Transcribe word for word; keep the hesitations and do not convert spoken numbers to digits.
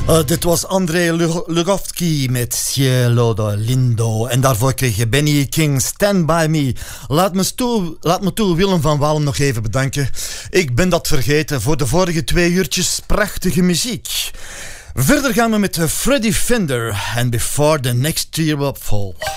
Uh, dit was André Lugovski met Cielo de Lindo. En daarvoor kreeg je Benny King, Stand By Me. Laat me toe, laat me toe Willem van Walem nog even bedanken. Ik ben dat vergeten voor de vorige twee uurtjes prachtige muziek. Verder gaan we met Freddie Fender en Before the Next Teardrop Fall.